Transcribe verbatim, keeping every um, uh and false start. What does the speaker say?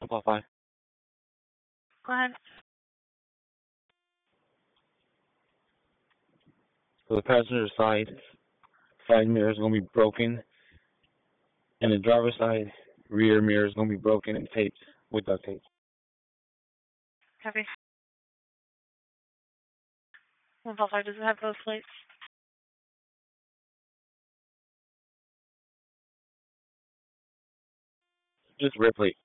About five. Go ahead. So the passenger side side mirror is gonna be broken, and the driver's side rear mirror is gonna be broken and taped with duct tape. Copy. one five five, does it have those plates? Just rear plate.